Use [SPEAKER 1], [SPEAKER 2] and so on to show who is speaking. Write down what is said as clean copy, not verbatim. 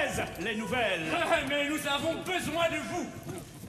[SPEAKER 1] mauvaises, les nouvelles.
[SPEAKER 2] Mais nous avons besoin de vous.